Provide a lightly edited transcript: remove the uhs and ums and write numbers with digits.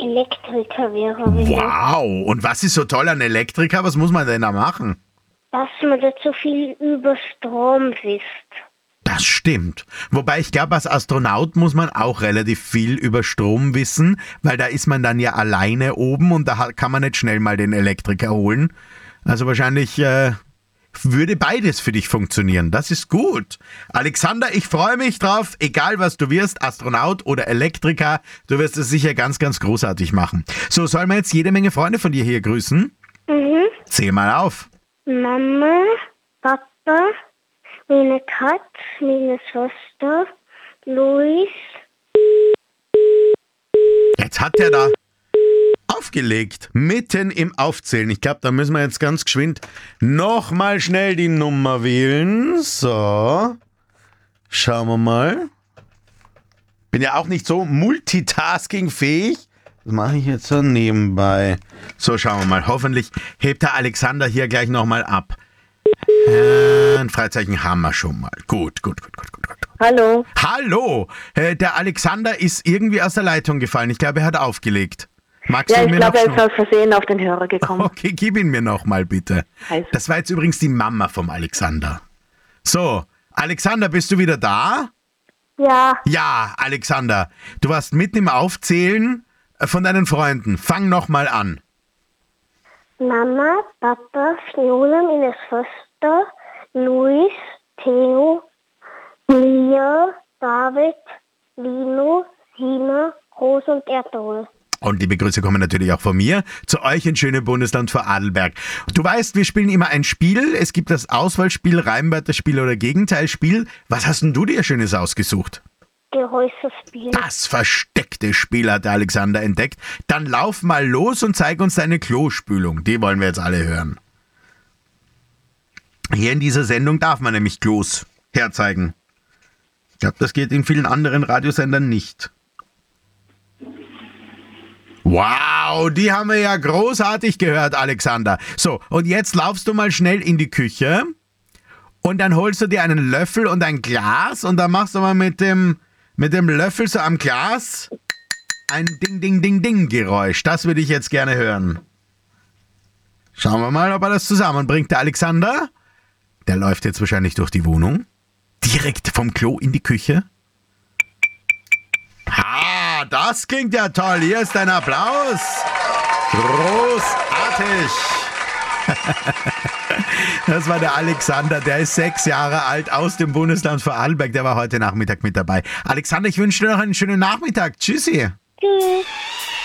Elektriker wäre. Wow, und was ist so toll an Elektriker? Was muss man denn da machen? Dass man da zu viel über Strom wisst. Das stimmt. Wobei ich glaube, als Astronaut muss man auch relativ viel über Strom wissen, weil da ist man dann ja alleine oben und da kann man nicht schnell mal den Elektriker holen. Also wahrscheinlich würde beides für dich funktionieren. Das ist gut. Alexander, ich freue mich drauf, egal was du wirst, Astronaut oder Elektriker, du wirst es sicher ganz, ganz großartig machen. So, sollen wir jetzt jede Menge Freunde von dir hier grüßen? Mhm. Zähl mal auf. Mama, Papa, meine Katze, meine Schwester, Luis. Jetzt hat er da aufgelegt, mitten im Aufzählen. Ich glaube, da müssen wir jetzt ganz geschwind nochmal schnell die Nummer wählen. So, schauen wir mal. Bin ja auch nicht so multitaskingfähig. Das mache ich jetzt so nebenbei. So, schauen wir mal. Hoffentlich hebt der Alexander hier gleich nochmal ab. Ein Freizeichen haben wir schon mal. Gut. Hallo. Hallo, der Alexander ist irgendwie aus der Leitung gefallen. Ich glaube, er hat aufgelegt. Magst Ja, du ich mir glaube, noch er ist aus Versehen auf den Hörer gekommen. Okay, gib ihn mir noch mal bitte. Also. Das war jetzt übrigens die Mama vom Alexander. So, Alexander, bist du wieder da? Ja, Ja, Alexander, du warst mitten im Aufzählen von deinen Freunden. Fang noch mal an. Mama, Papa, Fiona, meine Schwester, Luis, Theo, Mia, David, Lino, Sina, Rose und Erdol. Und liebe Grüße kommen natürlich auch von mir zu euch in schönem Bundesland Vorarlberg. Du weißt, wir spielen immer ein Spiel. Es gibt das Auswahlspiel, Reimwörterspiel oder Gegenteilspiel. Was hast denn du dir Schönes ausgesucht? Gehäuserspiel. Das versteckte Spiel hat der Alexander entdeckt. Dann lauf mal los und zeig uns deine Klospülung. Die wollen wir jetzt alle hören. Hier in dieser Sendung darf man nämlich Klos herzeigen. Ich glaube, das geht in vielen anderen Radiosendern nicht. Wow, die haben wir ja großartig gehört, Alexander. So, und jetzt laufst du mal schnell in die Küche und dann holst du dir einen Löffel und ein Glas und dann machst du mal mit dem Löffel so am Glas ein Ding-Ding-Ding-Ding-Geräusch. Das würde ich jetzt gerne hören. Schauen wir mal, ob er das zusammenbringt. Der Alexander, der läuft jetzt wahrscheinlich durch die Wohnung, direkt vom Klo in die Küche. Ah, das klingt ja toll. Hier ist dein Applaus. Großartig. Das war der Alexander, der ist 6 Jahre alt, aus dem Bundesland Vorarlberg. Der war heute Nachmittag mit dabei. Alexander, ich wünsche dir noch einen schönen Nachmittag. Tschüssi. Tschüss.